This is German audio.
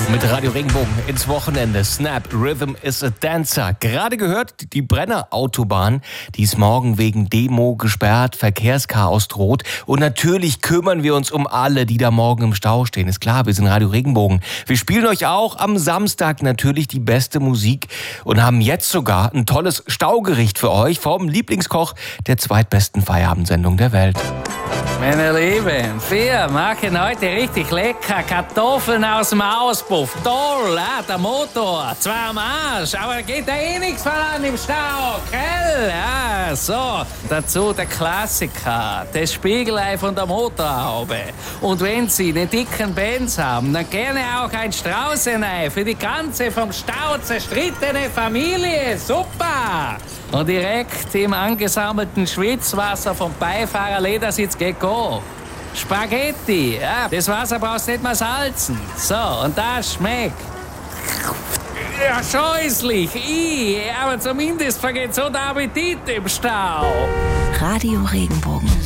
Mit Radio Regenbogen ins Wochenende. Snap, Rhythm is a Dancer. Gerade gehört, die Brenner Autobahn, die ist morgen wegen Demo gesperrt, Verkehrschaos droht. Und natürlich kümmern wir uns um alle, die da morgen im Stau stehen. Ist klar, wir sind Radio Regenbogen. Wir spielen euch auch am Samstag natürlich die beste Musik und haben jetzt sogar ein tolles Staugericht für euch vom Lieblingskoch der zweitbesten Feierabendsendung der Welt. Meine Lieben, wir machen heute richtig lecker Kartoffeln aus dem Auspuff. Toll, der Motor, zwar am Arsch, aber geht da eh nichts voran im Stau, gell? Ja, so, dazu der Klassiker, das Spiegelei von der Motorhaube. Und wenn Sie einen dicken Benz haben, dann gerne auch ein Straußenei für die ganze vom Stau zerstrittene Familie. Super! Und direkt im angesammelten Schwitzwasser vom Beifahrerledersitz geht go. Spaghetti, ja, das Wasser brauchst du nicht mal salzen. So, und das schmeckt. Ja, scheußlich, aber zumindest vergeht so der Appetit im Stau. Radio Regenbogen.